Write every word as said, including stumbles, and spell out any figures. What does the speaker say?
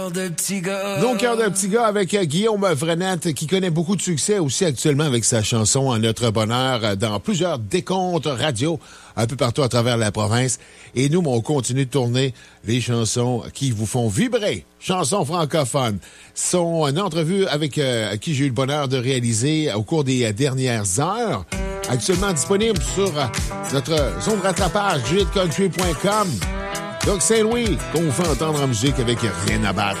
De petits gars. Nos cœurs de petit gars avec euh, Guillaume Vrenette qui connaît beaucoup de succès aussi actuellement avec sa chanson En notre bonheur euh, dans plusieurs décomptes radio un peu partout à travers la province. Et nous, on continue de tourner les chansons qui vous font vibrer. Chansons francophones. Son une entrevue avec euh, qui j'ai eu le bonheur de réaliser au cours des euh, dernières heures. Actuellement disponible sur euh, notre zone de rattrapage, j hit country point com. Doug Saint-Louis, qu'on vous fait entendre en musique avec Rien à battre.